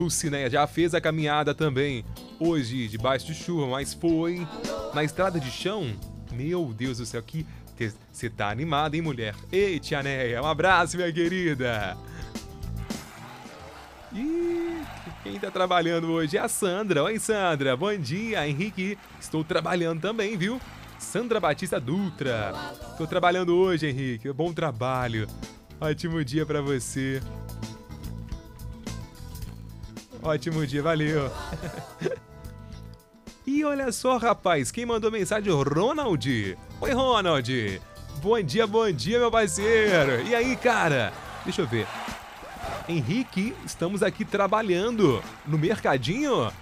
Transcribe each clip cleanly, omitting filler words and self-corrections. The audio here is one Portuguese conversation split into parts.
Cineia já fez a caminhada também. Hoje, debaixo de chuva, mas foi na estrada de chão. Meu Deus do céu, que você tá animada, hein, mulher? Ei, tia Neia, um abraço, minha querida. E quem tá trabalhando hoje é a Sandra. Oi, Sandra, bom dia. Henrique, estou trabalhando também, viu? Sandra Batista Dutra. Tô trabalhando hoje, Henrique. Bom trabalho. Ótimo dia pra você. Ótimo dia, valeu. E olha só, rapaz, quem mandou mensagem? O Ronald. Oi, Ronald. Bom dia, meu parceiro. E aí, cara? Deixa eu ver. Henrique, estamos aqui trabalhando no mercadinho.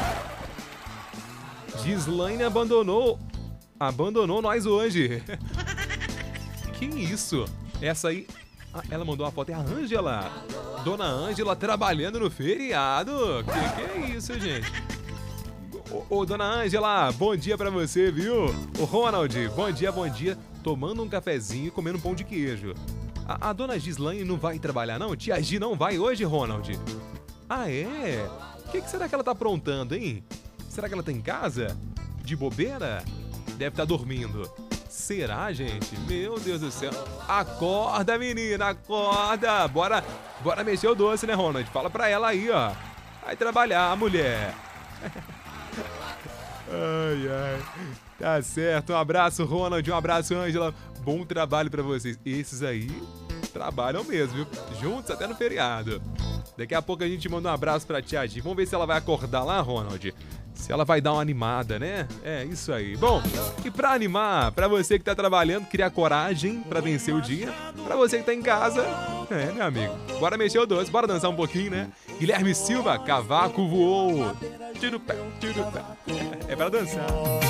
Gislaine abandonou nós hoje. Que isso? Essa aí... Ah, ela mandou uma foto, é a Ângela. Dona Ângela trabalhando no feriado. Que é isso, gente? Ô, Dona Ângela, bom dia pra você, viu? Ô, Ronald, bom dia. Tomando um cafezinho e comendo um pão de queijo. A Dona Gislaine não vai trabalhar, não? Tia Gi não vai hoje, Ronald? Ah, é? O que será que ela tá aprontando, hein? Será que ela tá em casa? De bobeira? Deve estar dormindo. Será, gente? Meu Deus do céu. Acorda, menina, acorda. Bora mexer o doce, né, Ronald? Fala pra ela aí, ó. Vai trabalhar, mulher. Ai. Tá certo. Um abraço, Ronald. Um abraço, Ângela. Bom trabalho pra vocês. Esses aí trabalham mesmo, viu? Juntos até no feriado. Daqui a pouco a gente manda um abraço pra tia Gi. Vamos ver se ela vai acordar lá, Ronald. Se ela vai dar uma animada, né? É, isso aí. Bom, e pra animar, pra você que tá trabalhando, criar coragem pra vencer o dia. Pra você que tá em casa, meu amigo, bora mexer o doce, bora dançar um pouquinho, né? Guilherme Silva, cavaco voou. Tiro pé. É pra dançar.